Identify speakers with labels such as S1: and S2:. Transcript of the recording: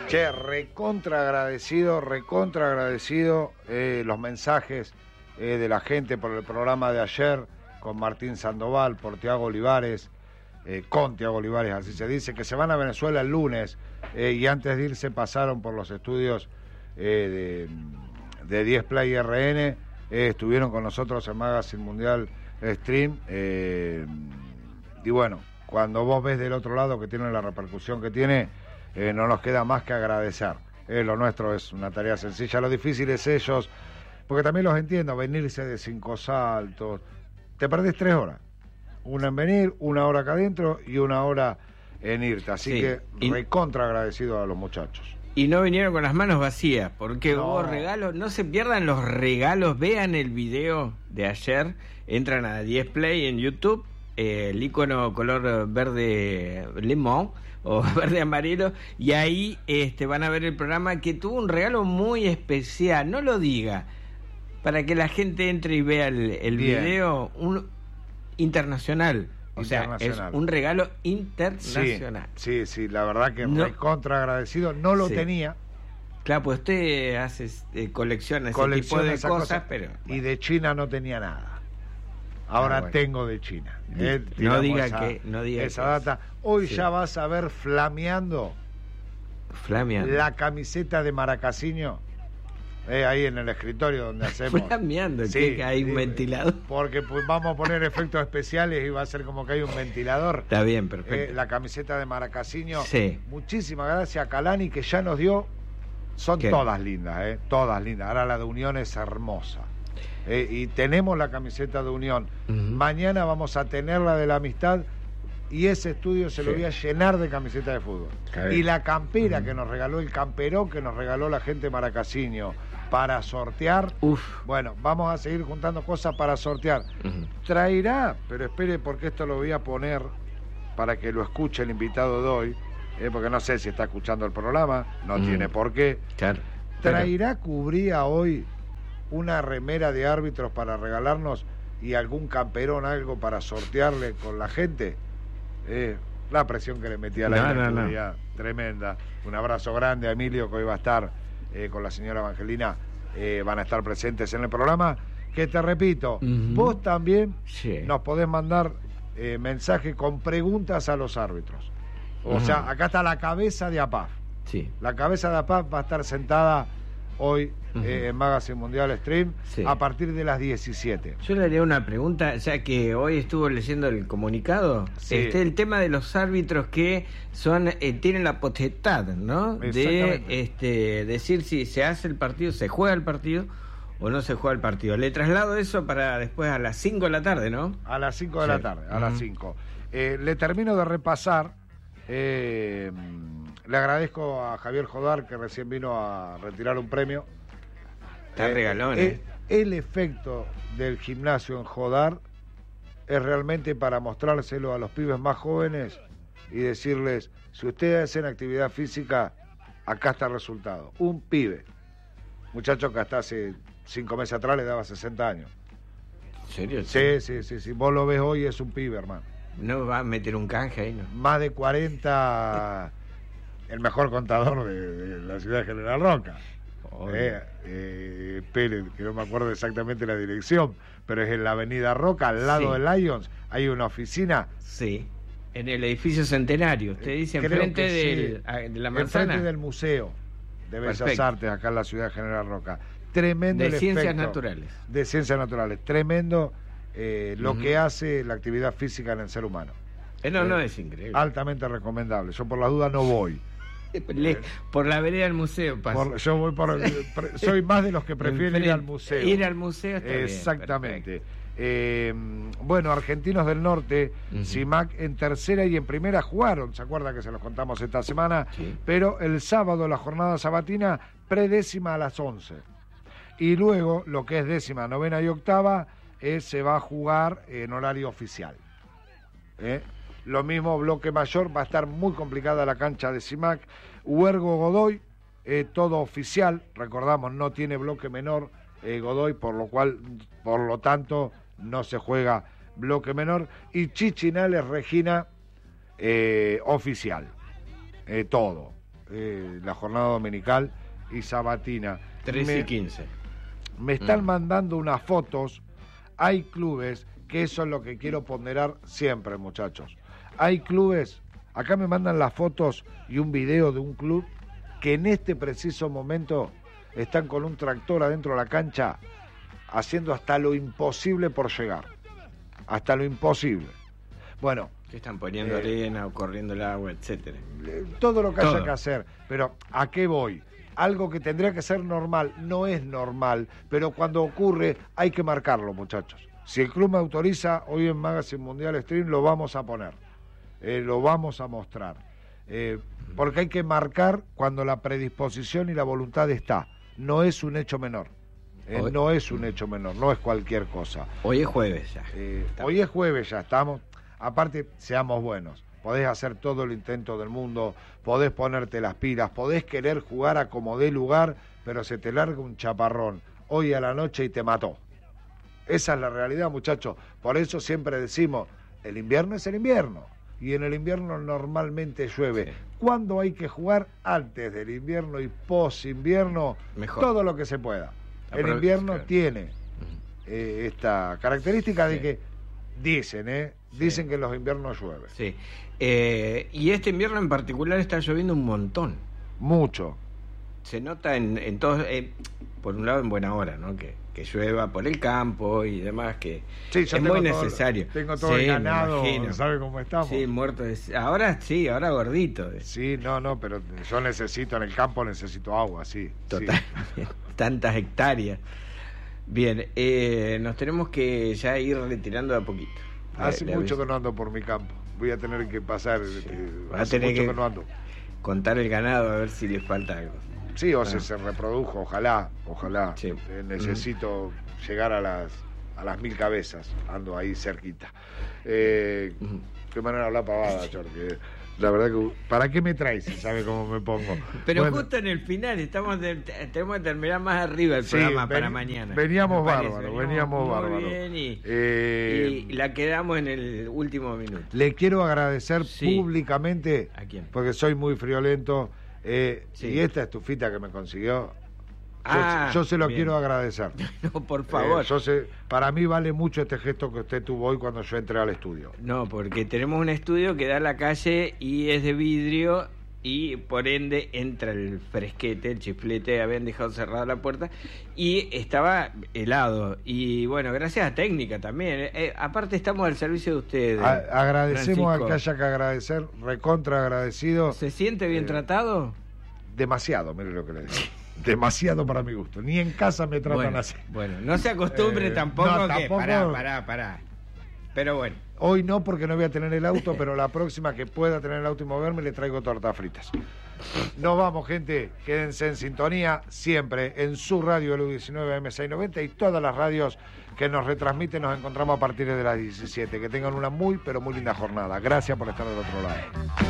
S1: Che, recontra agradecido los mensajes de la gente por el programa de ayer con Martín Sandoval, por Tiago Olivares, con Tiago Olivares, así se dice, que se van a Venezuela el lunes y antes de irse pasaron por los estudios de 10 Play RN, estuvieron con nosotros en Magazine Mundial Stream y bueno, cuando vos ves del otro lado que tiene la repercusión que tiene, no nos queda más que agradecer. Lo nuestro es una tarea sencilla, lo difícil es ellos, porque también los entiendo, venirse de 5 Saltos, te perdés 3 horas, una en venir, 1 hora acá adentro y 1 hora en irte, así sí, que recontra agradecido a los muchachos.
S2: Y no vinieron con las manos vacías, porque
S1: No.
S2: hubo regalos, no se pierdan los regalos, vean el video de ayer, entran a 10 Play en YouTube, el icono color verde limón o verde amarillo, y ahí van a ver el programa que tuvo un regalo muy especial, no lo diga, para que la gente entre y vea el video, internacional. O sea, es un regalo internacional.
S1: Sí, la verdad que recontra agradecido, no lo tenía.
S2: Claro, pues usted hace colecciona ese tipo de cosas, pero...
S1: Bueno. Y de China no tenía nada. Ahora bueno, tengo de China.
S2: No diga
S1: esa data. Hoy ya vas a ver flameando la camiseta de Maracasiño. Ahí en el escritorio donde hacemos.
S2: Flameando, sí, que hay un ventilador.
S1: Porque pues, vamos a poner efectos especiales y va a ser como que hay un ventilador.
S2: Está bien, perfecto.
S1: La camiseta de Maracasiño.
S2: Sí.
S1: Muchísimas gracias a Calani que ya nos dio. Son todas lindas, todas lindas. Ahora la de Unión es hermosa. Y tenemos la camiseta de Unión. Mañana vamos a tener la de la Amistad y ese estudio se lo voy a llenar de camisetas de fútbol. Y la campera que nos regaló, el camperón que nos regaló la gente de Maracasiño para sortear. Bueno, vamos a seguir juntando cosas para sortear. Traerá, pero espere porque esto lo voy a poner para que lo escuche el invitado de hoy, porque no sé si está escuchando el programa, no tiene por qué.
S2: Claro.
S1: Traerá, cubría hoy una remera de árbitros para regalarnos y algún camperón, algo para sortearle con la gente. La presión que le metía a la tremenda. Un abrazo grande a Emilio, que hoy va a estar con la señora Evangelina, van a estar presentes en el programa, que te repito, vos también nos podés mandar mensajes con preguntas a los árbitros. O sea, acá está la cabeza de APAF. La cabeza de APAF va a estar sentada hoy en Magazine Mundial Stream a partir de las 17.
S2: Yo le haría una pregunta, ya que hoy estuvo leyendo el comunicado, el tema de los árbitros que son tienen la potestad, ¿no? De decir si se hace el partido, se juega el partido o no se juega el partido. Le traslado eso para después a las 5 de la tarde, ¿no?
S1: A las 5 de la tarde, a las 5. Le termino de repasar. Le agradezco a Javier Jodar, que recién vino a retirar un premio.
S2: Está regalón,
S1: El efecto del gimnasio en Jodar es realmente para mostrárselo a los pibes más jóvenes y decirles, si ustedes hacen actividad física, acá está el resultado. Un pibe, muchacho que hasta hace 5 meses atrás le daba 60 años.
S2: ¿En serio?
S1: Sí. Vos lo ves hoy, es un pibe, hermano.
S2: No va a meter un canje ahí, ¿no?
S1: Más de 40, el mejor contador de la ciudad de General Roca. Pérez, que no me acuerdo exactamente la dirección, pero es en la avenida Roca, al lado de Lions, hay una oficina.
S2: Sí, en el edificio Centenario, usted dice, enfrente de la manzana.
S1: Enfrente del Museo de Bellas Artes, acá en la ciudad de General Roca. Tremendo el efecto. De Ciencias Naturales. Tremendo lo que hace la actividad física en el ser humano.
S2: No, es increíble.
S1: Altamente recomendable. Yo por la duda no voy.
S2: Por la vereda del museo pasa.
S1: Yo voy soy más de los que prefieren ir al museo.
S2: Ir al museo está
S1: exactamente. Bueno, Argentinos del Norte, CIMAC en tercera y en primera jugaron, ¿se acuerda que se los contamos esta semana? Pero el sábado la jornada sabatina predécima a las 11. Y luego lo que es décima, novena y octava se va a jugar en horario oficial. Lo mismo, bloque mayor, va a estar muy complicada la cancha de CIMAC. Huergo Godoy, todo oficial, recordamos, no tiene bloque menor Godoy, por lo tanto, no se juega bloque menor. Y Chichinales Regina, oficial, todo. la jornada dominical y sabatina.
S2: 13 y 15.
S1: Me están mandando unas fotos. Hay clubes, que eso es lo que quiero ponderar siempre, muchachos. Hay clubes, acá me mandan las fotos y un video de un club que en este preciso momento están con un tractor adentro de la cancha haciendo hasta lo imposible por llegar. Hasta lo imposible. Bueno.
S2: Que están poniendo arena o corriendo el agua, etcétera.
S1: Todo lo que haya que hacer. Pero ¿a qué voy? Algo que tendría que ser normal, no es normal, pero cuando ocurre hay que marcarlo, muchachos. Si el club me autoriza, hoy en Magazine Mundial Stream lo vamos a poner, lo vamos a mostrar. Porque hay que marcar cuando la predisposición y la voluntad está. No es un hecho menor. No es un hecho menor, no es cualquier cosa.
S2: Hoy es jueves ya.
S1: Hoy es jueves, ya estamos. Aparte, seamos buenos. Podés hacer todo el intento del mundo, podés ponerte las pilas, podés querer jugar a como dé lugar, pero se te larga un chaparrón hoy a la noche y te mató. Esa es la realidad, muchachos. Por eso siempre decimos, el invierno es el invierno. Y en el invierno normalmente llueve. Sí. ¿Cuándo hay que jugar? Antes del invierno y post-invierno, todo lo que se pueda. El invierno tiene esta característica de que dicen que los inviernos llueve.
S2: Sí. Y este invierno en particular está lloviendo un montón.
S1: Mucho.
S2: Se nota en todos, por un lado en buena hora, ¿no? Que llueva por el campo y demás, que es muy necesario.
S1: Tengo todo el ganado, ¿sabe cómo estamos?
S2: Sí, muerto. Ahora gordito.
S1: Sí, no, pero yo necesito, en el campo necesito agua, sí.
S2: Total, sí. Tantas hectáreas. Bien, nos tenemos que ya ir retirando de a poquito.
S1: Hace mucho que no ando por mi campo. Voy a tener que pasar. Hace mucho que no ando.
S2: Contar el ganado a ver si le falta algo.
S1: Sí, o se reprodujo, ojalá. Sí. Necesito llegar a las 1000 cabezas. Ando ahí cerquita. Qué manera de hablar pavada, Jorge. La verdad que, ¿para qué me traes? ¿Sabe cómo me pongo?
S2: Pero bueno, justo en el final, tenemos que terminar más arriba el programa para mañana.
S1: Veníamos bárbaros.
S2: Muy bien, y la quedamos en el último minuto.
S1: Le quiero agradecer públicamente,
S2: ¿a quién?
S1: Porque soy muy friolento, y esta estufita que me consiguió, yo se lo quiero agradecer.
S2: No, por favor.
S1: Para mí vale mucho este gesto que usted tuvo hoy cuando yo entré al estudio.
S2: No, porque tenemos un estudio que da a la calle y es de vidrio y por ende entra el fresquete, el chiflete, habían dejado cerrada la puerta y estaba helado. Y bueno, gracias a técnica también. Aparte estamos al servicio de ustedes.
S1: Agradecemos al que haya que agradecer, recontra agradecido.
S2: ¿Se siente bien tratado?
S1: Demasiado, mire lo que le digo. Demasiado para mi gusto. Ni en casa me tratan así.
S2: Bueno, no se acostumbre tampoco que... Pará. Pero bueno.
S1: Hoy no, porque no voy a tener el auto, pero la próxima que pueda tener el auto y moverme le traigo tortas fritas. Nos vamos, gente. Quédense en sintonía siempre en su radio LU19 M690 y todas las radios que nos retransmiten. Nos encontramos a partir de las 17. Que tengan una muy, pero muy linda jornada. Gracias por estar del otro lado.